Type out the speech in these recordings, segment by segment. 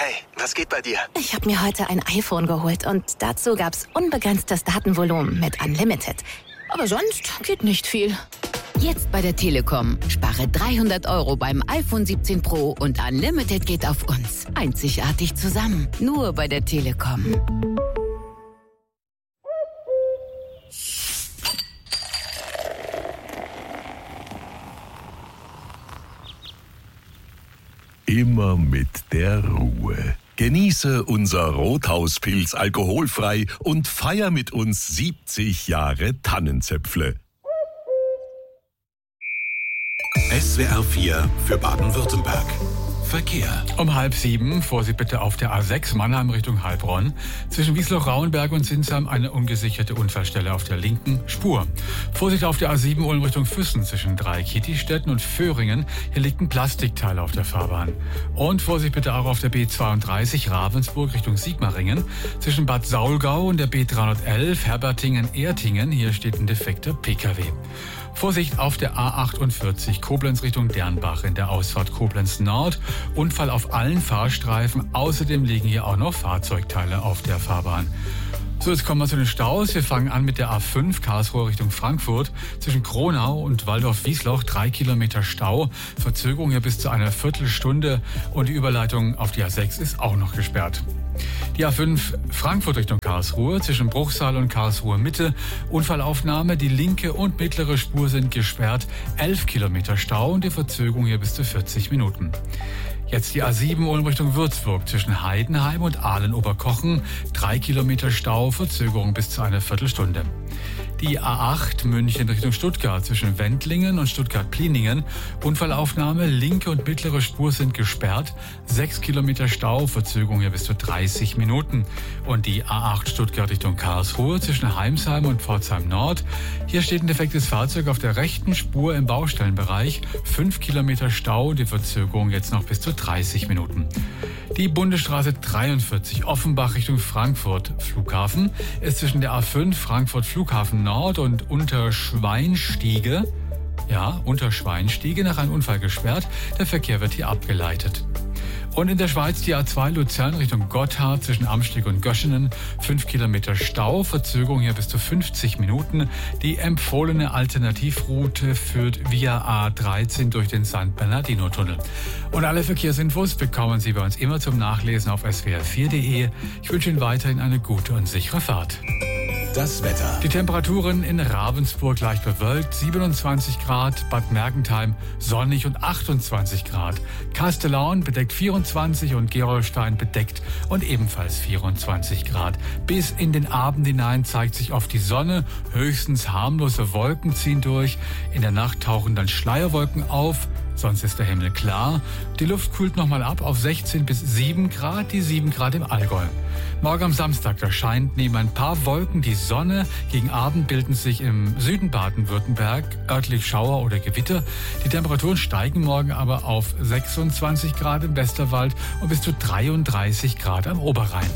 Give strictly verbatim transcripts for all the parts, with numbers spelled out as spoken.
Hey, was geht bei dir? Ich habe mir heute ein iPhone geholt und dazu gab's unbegrenztes Datenvolumen mit Unlimited. Aber sonst geht nicht viel. Jetzt bei der Telekom. Spare dreihundert Euro beim iPhone siebzehn Pro und Unlimited geht auf uns. Einzigartig zusammen. Nur bei der Telekom. Immer mit der Ruhe. Genieße unser Rothauspilz alkoholfrei und feier mit uns siebzig Jahre Tannenzäpfle. S W R vier für Baden-Württemberg. Verkehr. Um halb sieben, Vorsicht bitte auf der A sechs Mannheim Richtung Heilbronn. Zwischen Wiesloch-Rauenberg und Sinsheim eine ungesicherte Unfallstelle auf der linken Spur. Vorsicht auf der A sieben Ulm Richtung Füssen zwischen Dreieck-Kittistetten und Föhringen. Hier liegt ein Plastikteil auf der Fahrbahn. Und Vorsicht bitte auch auf der B zweiunddreißig Ravensburg Richtung Sigmaringen. Zwischen Bad Saulgau und der B dreihundertelf Herbertingen-Ertingen. Hier steht ein defekter P K W. Vorsicht auf der A achtundvierzig Koblenz Richtung Dernbach in der Ausfahrt Koblenz Nord. Unfall auf allen Fahrstreifen. Außerdem liegen hier auch noch Fahrzeugteile auf der Fahrbahn. So, jetzt kommen wir zu den Staus. Wir fangen an mit der A fünf Karlsruhe Richtung Frankfurt. Zwischen Kronau und Waldorf-Wiesloch drei Kilometer Stau. Verzögerung hier bis zu einer Viertelstunde. Und die Überleitung auf die A sechs ist auch noch gesperrt. Die A fünf Frankfurt Richtung Karlsruhe zwischen Bruchsal und Karlsruhe Mitte. Unfallaufnahme, die linke und mittlere Spur sind gesperrt. elf Kilometer Stau und die Verzögerung hier bis zu vierzig Minuten. Jetzt die A sieben Ulm Richtung Würzburg zwischen Heidenheim und Aalen-Oberkochen. drei Kilometer Stau, Verzögerung bis zu einer Viertelstunde. Die A acht München Richtung Stuttgart zwischen Wendlingen und Stuttgart-Pliningen. Unfallaufnahme, linke und mittlere Spur sind gesperrt. sechs Kilometer Stau, Verzögerung hier bis zu dreißig Minuten. Und die A acht Stuttgart Richtung Karlsruhe zwischen Heimsheim und Pforzheim Nord. Hier steht ein defektes Fahrzeug auf der rechten Spur im Baustellenbereich. fünf Kilometer Stau, die Verzögerung jetzt noch bis zu dreißig Minuten. Die Bundesstraße dreiundvierzig Offenbach Richtung Frankfurt Flughafen ist zwischen der A fünf Frankfurt Flughafen Nord und Unterschweinstiege, ja, Unterschweinstiege nach einem Unfall gesperrt. Der Verkehr wird hier abgeleitet. Und in der Schweiz die A zwei Luzern Richtung Gotthard zwischen Amsteg und Göschenen. fünf Kilometer Stau, Verzögerung hier bis zu fünfzig Minuten. Die empfohlene Alternativroute führt via A dreizehn durch den San Bernardino-Tunnel. Und alle Verkehrsinfos bekommen Sie bei uns immer zum Nachlesen auf s w r vier punkt d e. Ich wünsche Ihnen weiterhin eine gute und sichere Fahrt. Das Wetter. Die Temperaturen in Ravensburg leicht bewölkt, siebenundzwanzig Grad, Bad Mergentheim sonnig und achtundzwanzig Grad. Kastellaun bedeckt vierundzwanzig und Gerolstein bedeckt und ebenfalls vierundzwanzig Grad. Bis in den Abend hinein zeigt sich oft die Sonne, höchstens harmlose Wolken ziehen durch. In der Nacht tauchen dann Schleierwolken auf. Sonst ist der Himmel klar. Die Luft kühlt nochmal ab auf sechzehn bis sieben Grad, die sieben Grad im Allgäu. Morgen am Samstag, da scheint neben ein paar Wolken die Sonne. Gegen Abend bilden sich im Süden Baden-Württemberg örtlich Schauer oder Gewitter. Die Temperaturen steigen morgen aber auf sechsundzwanzig Grad im Westerwald und bis zu dreiunddreißig Grad am Oberrhein.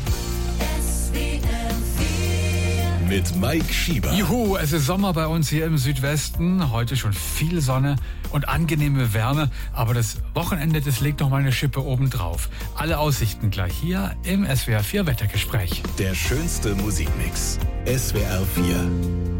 Mit Mike Schieber. Juhu, es ist Sommer bei uns hier im Südwesten. Heute schon viel Sonne und angenehme Wärme. Aber das Wochenende, das legt noch mal eine Schippe oben drauf. Alle Aussichten gleich hier im S W R vier Wettergespräch. Der schönste Musikmix. S W R vier.